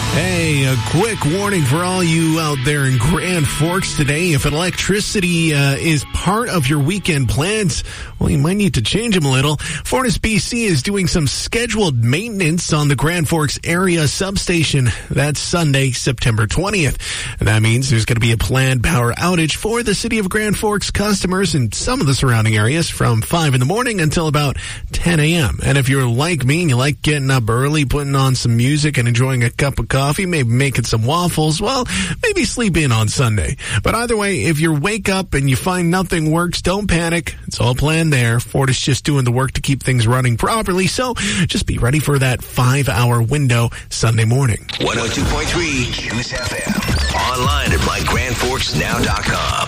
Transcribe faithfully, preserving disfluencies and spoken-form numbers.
Hey, a quick warning for all you out there in Grand Forks today. If electricity uh, is part of your weekend plans, well, you might need to change them a little. Fortis B C is doing some scheduled maintenance on the Grand Forks area substation. That's Sunday, September twentieth. And that means there's going to be a planned power outage for the city of Grand Forks customers and some of the surrounding areas from five in the morning until about ten a.m. And if you're like me and you like getting up early, putting on some music and enjoying a cup of coffee, maybe making some waffles, well, maybe sleep in on Sunday. But either way, if you wake up and you find nothing works, don't panic. It's all planned there. Fortis just doing the work to keep things running properly, so just be ready for that five-hour window Sunday morning. one oh two point three Kiss F M. Online at my grand forks now dot com.